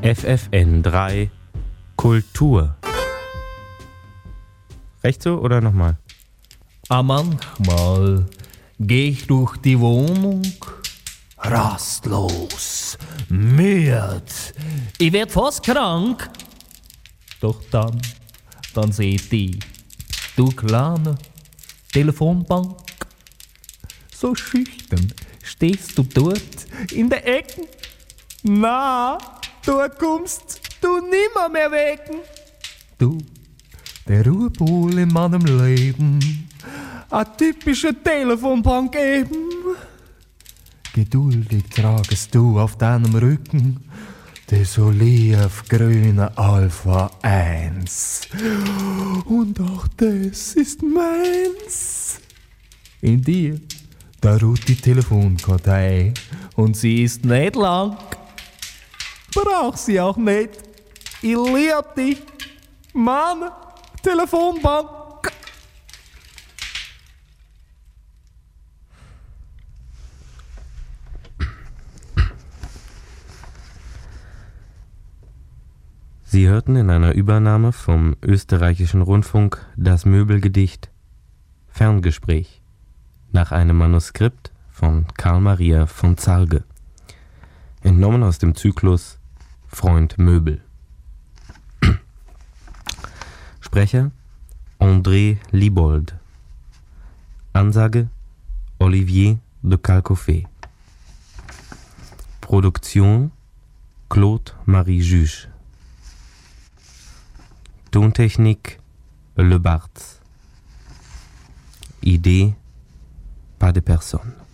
FFN3 Kultur. Recht so oder nochmal? Manchmal geh ich durch die Wohnung, rastlos, müde, ich werd fast krank. Doch dann seht ich, du kleine Telefonbank, so schüchtern stehst du dort in der Ecke. Na, du kommst du nimmer mehr wecken. Du, der Ruhepol in meinem Leben, a typische Telefonbank eben. Geduldig tragst du auf deinem Rücken das olivgrüne Alpha 1. Und auch das ist meins. In dir, da ruht die Telefonkartei und sie ist nicht lang. Brauch sie auch nicht. Ich lieb dich, Mann, Telefonbank. Sie hörten in einer Übernahme vom österreichischen Rundfunk das Möbelgedicht Ferngespräch nach einem Manuskript von Karl Maria von Zalge, entnommen aus dem Zyklus Freund Möbel. Sprecher André Liebold. Ansage Olivier de Calcofé. Produktion Claude Marie Juge. Tontechnik Le Barthes. Idée Pas de personne.